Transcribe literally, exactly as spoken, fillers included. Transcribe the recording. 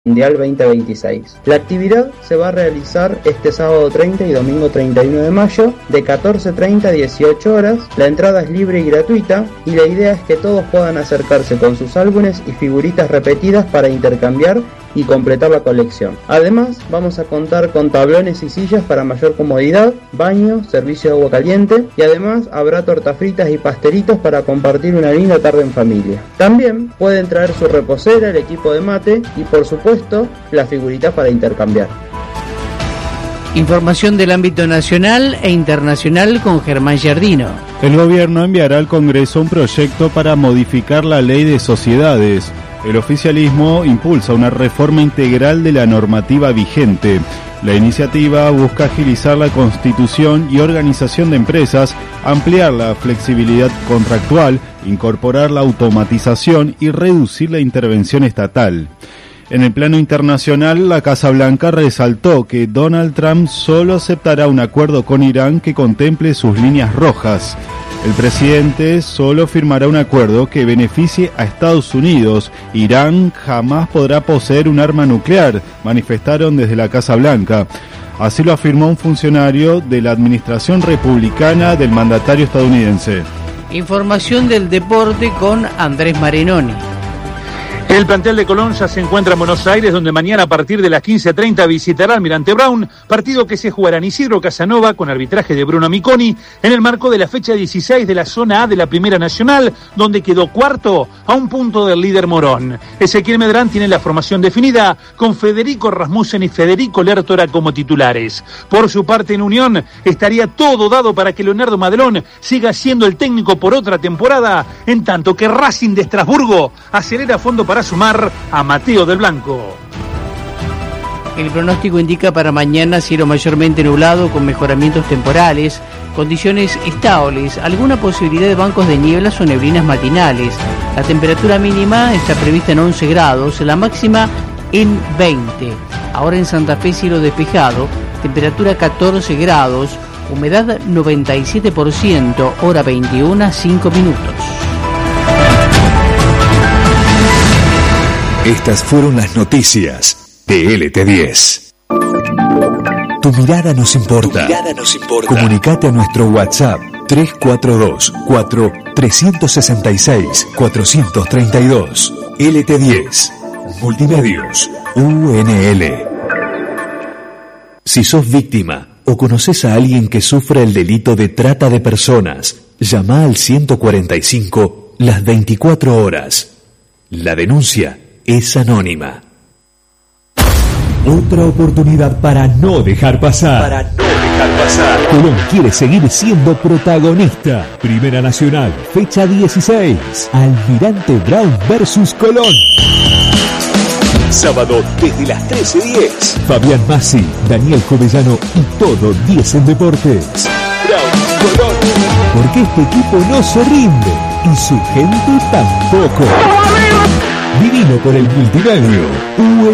Mundial veinte veintiséis. La actividad se va a realizar este sábado treinta y domingo treinta y uno de mayo de catorce treinta a dieciocho horas. La entrada es libre y gratuita y la idea es que todos puedan acercarse con sus álbumes y figuritas repetidas para intercambiar y completar la colección. Además, vamos a contar con tablones y sillas para mayor comodidad, baño, servicio de agua caliente y además habrá tortas fritas y pastelitos para compartir una linda tarde en familia. También pueden traer su reposera, el equipo de mate y por supuesto las figuritas para intercambiar. Información del ámbito nacional e internacional con Germán Giardino. El gobierno enviará al Congreso un proyecto para modificar la ley de sociedades. El oficialismo impulsa una reforma integral de la normativa vigente. La iniciativa busca agilizar la constitución y organización de empresas, ampliar la flexibilidad contractual, incorporar la automatización y reducir la intervención estatal. En el plano internacional, la Casa Blanca resaltó que Donald Trump solo aceptará un acuerdo con Irán que contemple sus líneas rojas. El presidente solo firmará un acuerdo que beneficie a Estados Unidos. Irán jamás podrá poseer un arma nuclear, manifestaron desde la Casa Blanca. Así lo afirmó un funcionario de la administración republicana del mandatario estadounidense. Información del deporte con Andrés Marinoni. El plantel de Colón ya se encuentra en Buenos Aires, donde mañana a partir de las quince treinta visitará Almirante Brown, partido que se jugará en Isidro Casanova con arbitraje de Bruno Miconi, en el marco de la fecha dieciséis de la zona A de la Primera Nacional, donde quedó cuarto a un punto del líder Morón. Ezequiel Medrán tiene la formación definida, con Federico Rasmussen y Federico Lertora como titulares. Por su parte, en Unión, estaría todo dado para que Leonardo Madelón siga siendo el técnico por otra temporada, en tanto que Racing de Estrasburgo acelera a fondo para sumar a Mateo del Blanco. El pronóstico indica para mañana cielo mayormente nublado con mejoramientos temporales, condiciones estables, alguna posibilidad de bancos de nieblas o neblinas matinales. La temperatura mínima está prevista en once grados, la máxima en veinte. Ahora en Santa Fe cielo despejado, temperatura catorce grados, humedad noventa y siete por ciento, hora veintiuna, cinco minutos. Estas fueron las noticias de L T diez. Tu mirada nos importa. Tu mirada nos importa. Comunicate a nuestro WhatsApp tres cuatro dos, cuatro, tres seis seis, cuatro tres dos. L T diez. Multimedios. U N L. Si sos víctima o conoces a alguien que sufre el delito de trata de personas, llama al ciento cuarenta y cinco las veinticuatro horas. La denuncia es anónima. Otra oportunidad para no dejar pasar. Para no dejar pasar. Colón quiere seguir siendo protagonista. Primera Nacional, fecha dieciséis. Almirante Brown versus Colón. Sábado desde las trece diez. Fabián Massi, Daniel Covellano y todo diez en Deportes. Brown, Colón. Porque este equipo no se rinde y su gente tampoco. Divino por el multimedio.